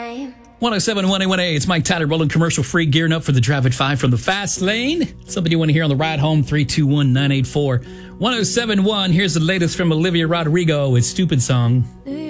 time. 107.1A, it's Mike Tyler rolling commercial free, gearing up for the Drive at 5 from the Fast Lane. Something you want to hear on the ride home, 321-984. 107.1, here's the latest from Olivia Rodrigo with Stupid Song.